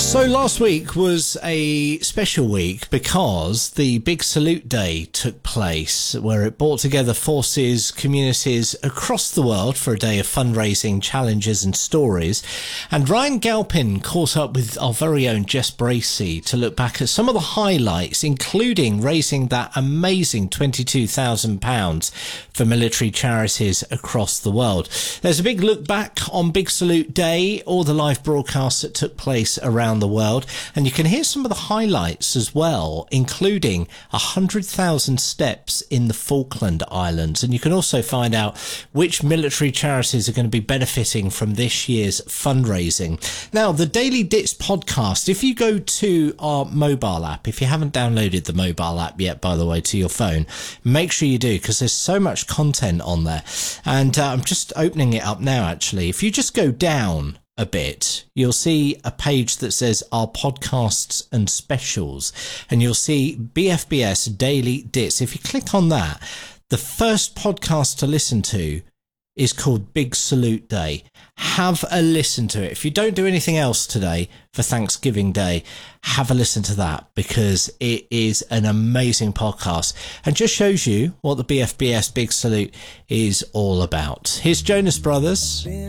So last week was a special week because the Big Salute Day took place, where it brought together forces, communities across the world for a day of fundraising, challenges and stories. And Ryan Galpin caught up with our very own Jess Bracey to look back at some of the highlights, including raising that amazing £22,000 for military charities across the world. There's a big look back on Big Salute Day, all the live broadcasts that took place around the world, and you can hear some of the highlights as well, including 100,000 steps in the Falkland Islands. And you can also find out which military charities are going to be benefiting from this year's fundraising. Now, the Daily Dits podcast, if you go to our mobile app, if you haven't downloaded the mobile app yet, by the way, to your phone, make sure you do, because there's so much content on there. And I'm just opening it up now, actually. If you just go down a bit, you'll see a page that says our podcasts and specials, and you'll see BFBS Daily Dits. If you click on that, the first podcast to listen to is called Big Salute Day. Have a listen to it. If you don't do anything else today for Thanksgiving Day, have a listen to that, because it is an amazing podcast and just shows you what the BFBS Big Salute is all about. Here's Jonas Brothers.